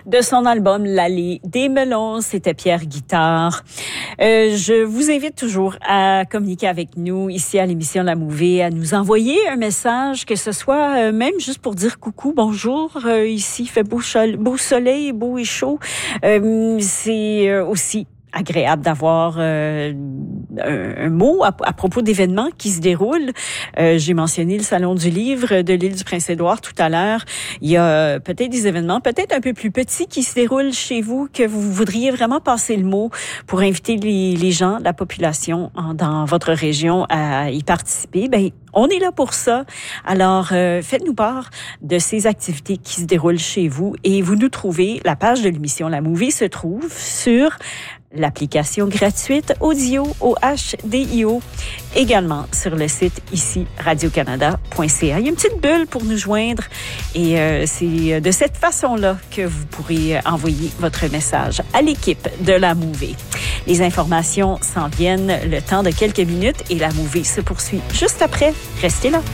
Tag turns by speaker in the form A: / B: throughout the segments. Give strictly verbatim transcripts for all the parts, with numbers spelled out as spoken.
A: de son album L'Allée des Melons. C'était Pierre Guitare. Euh, je vous invite toujours à communiquer avec nous ici à l'émission La Mouvée, à nous envoyer un message, que ce soit euh, même juste pour dire coucou, bonjour. Euh, ici, il fait beau, beau soleil, beau et chaud. Euh, c'est euh, aussi agréable d'avoir euh, un, un mot à, à propos d'événements qui se déroulent. Euh, j'ai mentionné le Salon du Livre de l'île du Prince-Édouard tout à l'heure. Il y a peut-être des événements, peut-être un peu plus petits, qui se déroulent chez vous, que vous voudriez vraiment passer le mot pour inviter les, les gens, la population en, dans votre région à y participer. Ben, on est là pour ça. Alors, euh, faites-nous part de ces activités qui se déroulent chez vous et vous nous trouvez. La page de l'émission La Mouvée se trouve sur l'application gratuite Audio O H D I O, également sur le site ici radio canada point c a. Il y a une petite bulle pour nous joindre et euh, c'est de cette façon-là que vous pourrez envoyer votre message à l'équipe de La Mouvée. Les informations s'en viennent le temps de quelques minutes et La Mouvée se poursuit juste après. Restez là.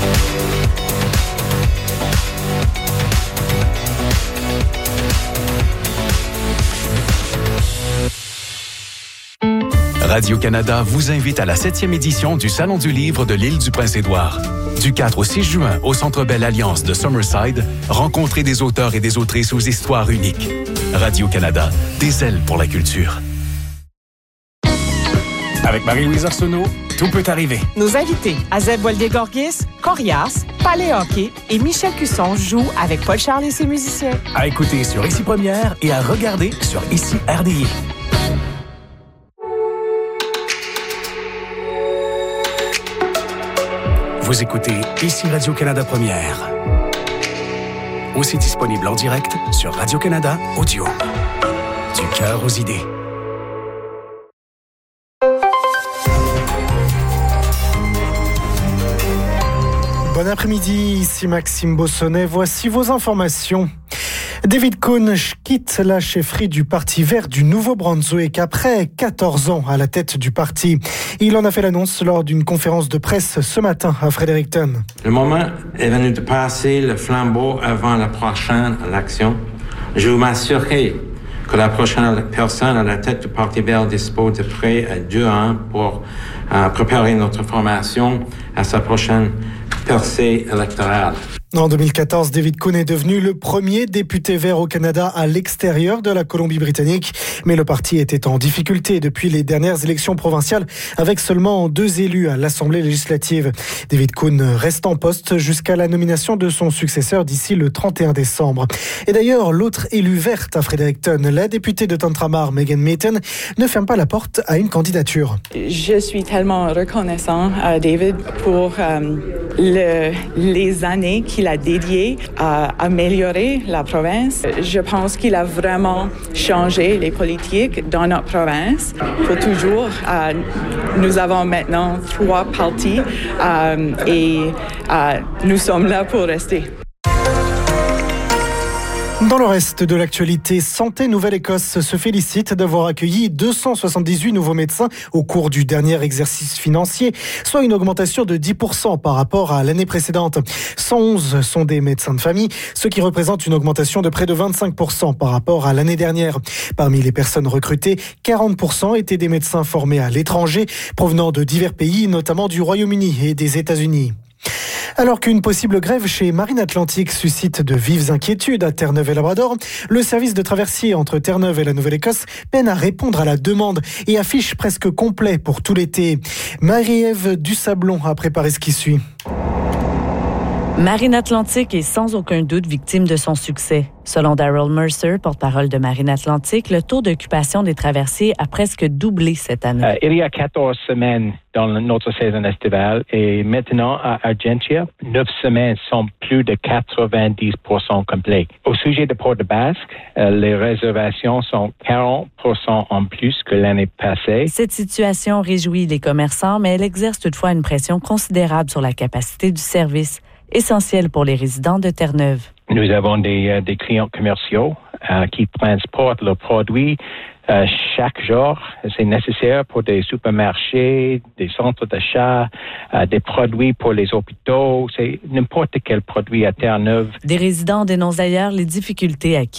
B: Radio-Canada vous invite à la septième édition du Salon du Livre de l'île du Prince-Édouard. Du quatre au six juin, au Centre Bell Alliance de Summerside, rencontrez des auteurs et des autrices aux histoires uniques. Radio-Canada, des ailes pour la culture.
C: Avec Marie-Louise Arsenault, tout peut arriver.
D: Nos invités, Azeb Walde-Gorgis, Corias, Palais Hockey et Michel Cusson jouent avec Paul Charles et ses musiciens.
C: À écouter sur Ici Première et à regarder sur Ici R D I. Vous écoutez Ici Radio-Canada Première. Aussi disponible en direct sur Radio-Canada Audio. Du cœur aux idées.
E: Bon après-midi, ici Maxime Bossonnet. Voici vos informations. David Cohn quitte la chefferie du Parti vert du Nouveau-Brunswick après quatorze ans à la tête du parti. Il en a fait l'annonce lors d'une conférence de presse ce matin à Fredericton.
F: Le moment est venu de passer le flambeau avant la prochaine élection. Je veux m'assurer que la prochaine personne à la tête du Parti vert dispose de près à deux ans pour euh, préparer notre formation à sa prochaine percée électorale.
E: En deux mille quatorze, David Cohn est devenu le premier député vert au Canada à l'extérieur de la Colombie-Britannique. Mais le parti était en difficulté depuis les dernières élections provinciales, avec seulement deux élus à l'Assemblée législative. David Cohn reste en poste jusqu'à la nomination de son successeur d'ici le trente et un décembre. Et d'ailleurs, l'autre élue verte à Fredericton, la députée de Tantramar, Megan Mayton, ne ferme pas la porte à une candidature.
G: Je suis tellement reconnaissant à David pour euh, le, les années qu'il a dédiées à améliorer la province. Je pense qu'il a vraiment changé les politiques dans notre province pour toujours. Euh, nous avons maintenant trois partis euh, et euh, nous sommes là pour rester.
E: Dans le reste de l'actualité, Santé Nouvelle-Écosse se félicite d'avoir accueilli deux cent soixante-dix-huit nouveaux médecins au cours du dernier exercice financier, soit une augmentation de dix pour cent par rapport à l'année précédente. cent onze sont des médecins de famille, ce qui représente une augmentation de près de vingt-cinq pour cent par rapport à l'année dernière. Parmi les personnes recrutées, quarante pour cent étaient des médecins formés à l'étranger, provenant de divers pays, notamment du Royaume-Uni et des États-Unis. Alors qu'une possible grève chez Marine Atlantique suscite de vives inquiétudes à Terre-Neuve et Labrador, le service de traversier entre Terre-Neuve et la Nouvelle-Écosse peine à répondre à la demande et affiche presque complet pour tout l'été. Marie-Ève Dusablon a préparé ce qui suit.
H: Marine Atlantique est sans aucun doute victime de son succès. Selon Daryl Mercer, porte-parole de Marine Atlantique, le taux d'occupation des traversiers a presque doublé cette année.
I: Euh, il y a quatorze semaines dans notre saison estivale et maintenant à Argentia, neuf semaines sont plus de quatre-vingt-dix pour cent complets. Au sujet de Port-de-Basque, euh, les réservations sont quarante pour cent en plus que l'année passée.
H: Cette situation réjouit les commerçants, mais elle exerce toutefois une pression considérable sur la capacité du service, essentiel pour les résidents de Terre-Neuve.
I: Nous avons des, euh, des clients commerciaux euh, qui transportent leurs produits euh, chaque jour. C'est nécessaire pour des supermarchés, des centres d'achat, euh, des produits pour les hôpitaux. C'est n'importe quel produit à Terre-Neuve.
H: Des résidents dénoncent d'ailleurs les difficultés à quitter